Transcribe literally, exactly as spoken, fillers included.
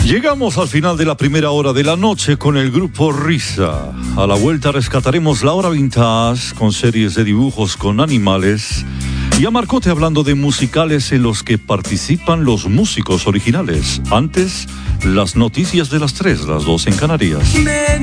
Llegamos al final de la primera hora de la noche con el grupo Risa. A la vuelta rescataremos la hora vintage con series de dibujos con animales y a Marcote hablando de musicales en los que participan los músicos originales. Antes, las noticias de las tres, las dos en Canarias.